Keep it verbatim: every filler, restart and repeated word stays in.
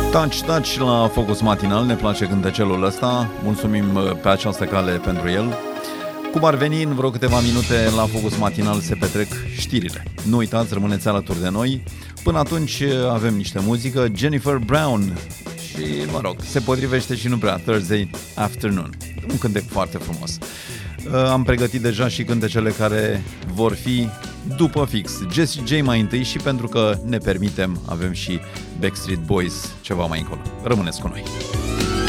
Touch, touch la Focus Matinal, ne place cântecelul ăsta, mulțumim pe această cale pentru el. Cum ar veni, în vreo câteva minute la Focus Matinal se petrec știrile. Nu uitați, rămâneți alături de noi. Până atunci avem niște muzică, Jennifer Brown și, mă rog, se potrivește și nu prea, Thursday Afternoon, un cântec foarte frumos. Am pregătit deja și cântecele care vor fi după fix. Jessie J mai întâi și pentru că ne permitem, avem și Backstreet Boys ceva mai încolo. Rămâneți cu noi!